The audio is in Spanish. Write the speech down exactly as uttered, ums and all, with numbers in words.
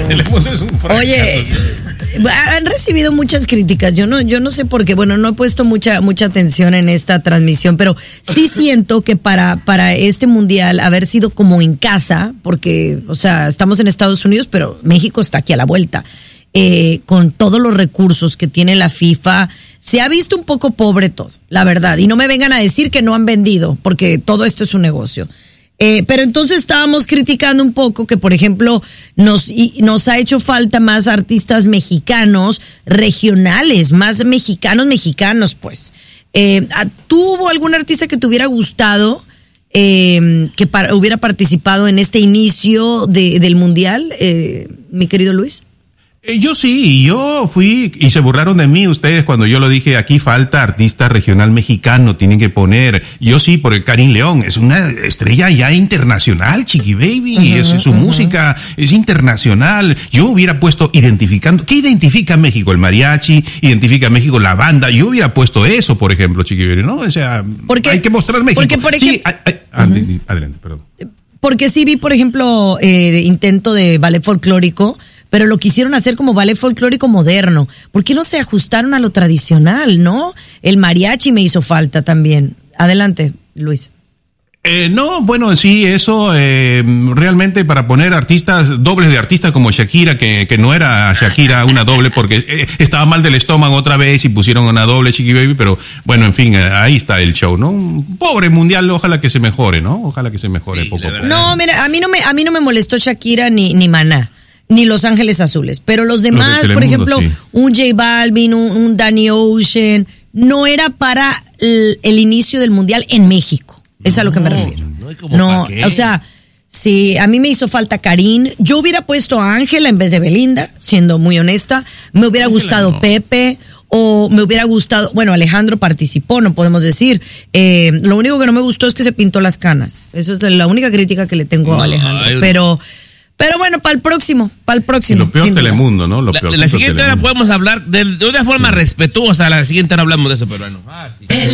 Telemundo es un fracaso. Oye, han recibido muchas críticas. Yo no, yo no sé por qué. Bueno, no he puesto mucha, mucha atención en esta transmisión, pero sí siento que para, para este mundial haber sido como en casa, porque, o sea, estamos en Estados Unidos, pero México está aquí a la vuelta. Eh, con todos los recursos que tiene la FIFA, se ha visto un poco pobre todo, la verdad. Y no me vengan a decir que no han vendido, porque todo esto es un negocio. Eh, pero entonces estábamos criticando un poco que, por ejemplo, nos, y, nos ha hecho falta más artistas mexicanos regionales, más mexicanos mexicanos, pues. Eh, ¿Tú hubo algún artista que te hubiera gustado eh, que para, hubiera participado en este inicio de, del Mundial, eh, mi querido Luis? Yo sí, yo fui y se burlaron de mí ustedes cuando yo lo dije, aquí falta artista regional mexicano, tienen que poner. Yo sí, por el Karim León, es una estrella ya internacional, Chiqui Baby, uh-huh, es, su uh-huh. música es internacional. Yo hubiera puesto identificando, ¿qué identifica a México? El mariachi, identifica a México la banda. Yo hubiera puesto eso, por ejemplo, Chiqui Baby, ¿no? O sea, porque, hay que mostrar México. Porque, por sí, ejemplo, ay, ay, uh-huh. adelante, perdón. Porque sí vi, por ejemplo, eh, intento de ballet folclórico, pero lo quisieron hacer como ballet folclórico moderno. ¿Por qué no se ajustaron a lo tradicional, no? El mariachi me hizo falta también. Adelante, Luis. Eh, no, bueno, sí, eso eh, realmente para poner artistas, dobles de artistas como Shakira, que, que no era Shakira una doble porque eh, estaba mal del estómago otra vez y pusieron una doble Chiqui Baby, pero bueno, en fin, ahí está el show, ¿no? Pobre mundial, ojalá que se mejore, ¿no? Ojalá que se mejore sí, poco a poco. No, mira, a mí no me, a mí no me molestó Shakira ni, ni Maná, ni Los Ángeles Azules, pero los demás, los de por ejemplo, sí. un J Balvin, un, un Danny Ocean, no era para el, el inicio del mundial en México. Es a lo que me refiero. No, no o sea, sí, a mí me hizo falta Karim. Yo hubiera puesto a Ángela en vez de Belinda, siendo muy honesta. Me hubiera Ángela gustado no. Pepe, o me hubiera gustado, bueno, Alejandro participó, no podemos decir. Eh, lo único que no me gustó es que se pintó las canas. Eso es la única crítica que le tengo no, a Alejandro. Ay, pero... Pero bueno, para el próximo, para el próximo. Lo peor Telemundo, ¿no? Lo peor, la, la siguiente hora podemos hablar de, de una forma sí. respetuosa. La siguiente hora hablamos de eso, pero bueno. Ah, sí.